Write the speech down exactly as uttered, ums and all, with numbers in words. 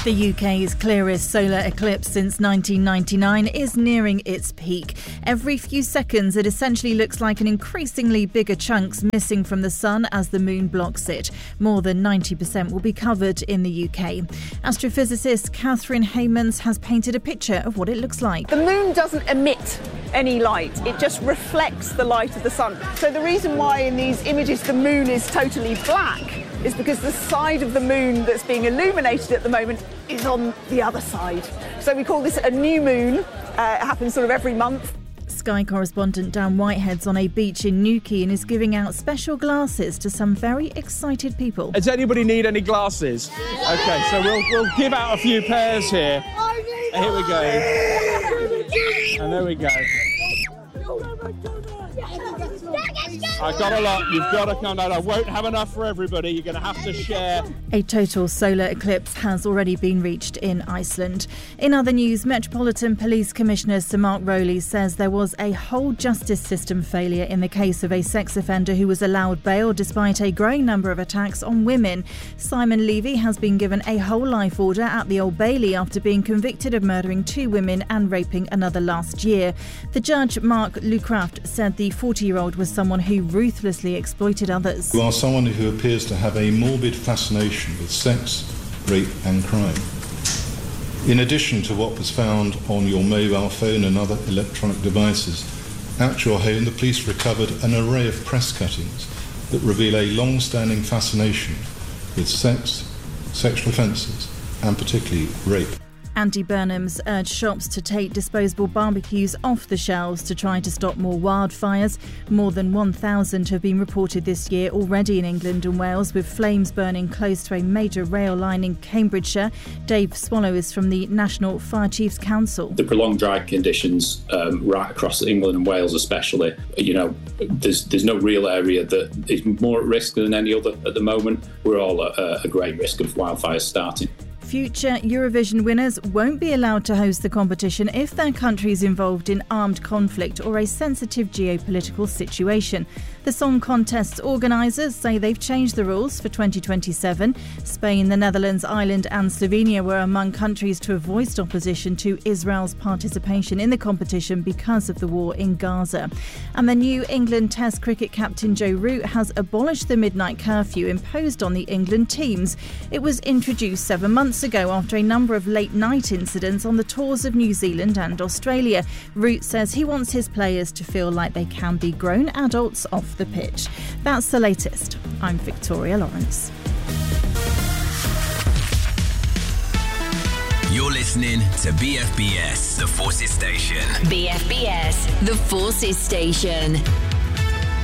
The U K's clearest solar eclipse since nineteen ninety-nine is nearing its peak. Every few seconds, it essentially looks like an increasingly bigger chunks missing from the sun as the moon blocks it. More than ninety percent will be covered in the U K. Astrophysicist Catherine Haymans has painted a picture of what it looks like. The moon doesn't emit any light, it just reflects the light of the sun. So the reason why in these images the moon is totally black is because the side of the moon that's being illuminated at the moment is on the other side. So we call this a new moon. Uh, it happens sort of every month. Sky correspondent Dan Whitehead's on a beach in Newquay and is giving out special glasses to some very excited people. Does anybody need any glasses? OK, so we'll, we'll give out a few pairs here. Here we go. And there we go. I got a lot. You've got to come down. I won't have enough for everybody. You're going to have to share. A total solar eclipse has already been reached in Iceland. In other news, Metropolitan Police Commissioner Sir Mark Rowley says there was a whole justice system failure in the case of a sex offender who was allowed bail despite a growing number of attacks on women. Simon Levy has been given a whole life order at the Old Bailey after being convicted of murdering two women and raping another last year. The judge, Mark Lucraft, said the forty-year-old was someone who ruthlessly exploited others. You are someone who appears to have a morbid fascination with sex, rape and crime. In addition to what was found on your mobile phone and other electronic devices, at your home the police recovered an array of press cuttings that reveal a long-standing fascination with sex, sexual offences and particularly rape. Andy Burnham's urged shops to take disposable barbecues off the shelves to try to stop more wildfires. More than one thousand have been reported this year already in England and Wales, with flames burning close to a major rail line in Cambridgeshire. Dave Swallow is from the National Fire Chiefs Council. The prolonged dry conditions um, right across England and Wales especially, you know, there's there's no real area that is more at risk than any other at the moment. We're all at a, a great risk of wildfires starting. Future Eurovision winners won't be allowed to host the competition if their country is involved in armed conflict or a sensitive geopolitical situation. The song contest's organisers say they've changed the rules for twenty twenty-seven. Spain, the Netherlands, Ireland and Slovenia were among countries to have voiced opposition to Israel's participation in the competition because of the war in Gaza. And the New England Test cricket captain Joe Root has abolished the midnight curfew imposed on the England teams. It was introduced seven months ago after a number of late-night incidents on the tours of New Zealand and Australia. Root says he wants his players to feel like they can be grown adults off the pitch. That's the latest. I'm Victoria Lawrence. You're listening to B F B S, The Forces Station. B F B S, The Forces Station.